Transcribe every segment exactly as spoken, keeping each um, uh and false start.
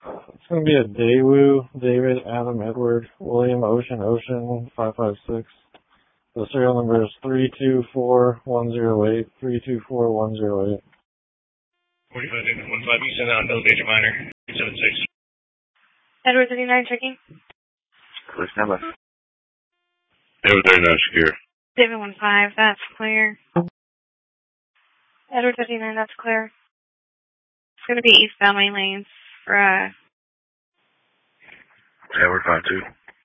It's going to be a Daewoo, David, Adam, Edward, William, Ocean, Ocean, five five six. The serial number is three two four one zero eight, three two four one zero eight. forty-five David one five, you send out no major minor, eight seven six. Edward thirty-nine checking. Clear number. Edward thirty-nine secure. David one five, that's clear. Edward thirty-nine, that's clear. It's going to be eastbound main lanes for, uh... Edward five two.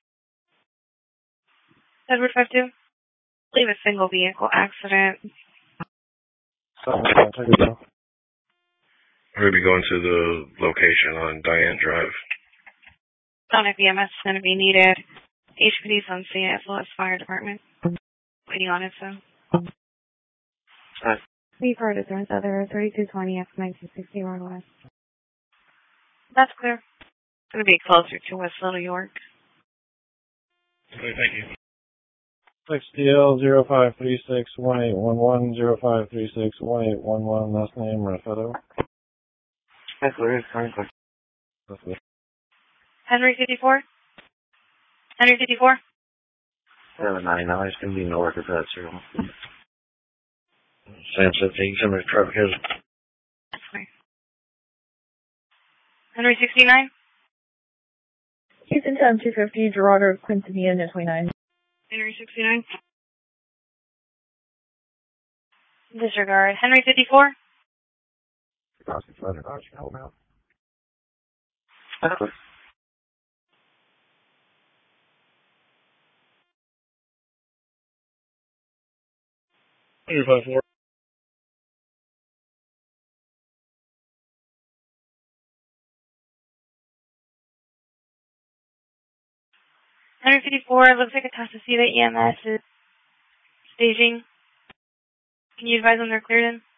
Edward five two. Leave a single vehicle accident. Something like that. We're going to be going to the location on Diane Drive. Sonic B M S is going to be needed. H P D's on scene as well as fire department. Waiting on it, so. Alright. We've heard it. There's other thirty-two twenty F nineteen sixty Road West. That's clear. It's going to be closer to West Little York. Okay, thank you. six D L zero five three six one eight one one, zero five three six one eight one one, last name Raffetto. That's clear, current clear. That's it. Henry fifty-four? Henry fifty-four? seven ninety-nine, it's going to be north of that serial. Sam fifteen, similar traffic has. That's fine. Henry sixty-nine? Houston ten two fifty, Gerardo Quintanilla, net twenty-nine. Henry sixty-nine? Disregard. Henry fifty-four? Help out. Henry five four. Henry fifty-four, looks like a Tasacita E M S is staging. Can you advise when they're cleared in?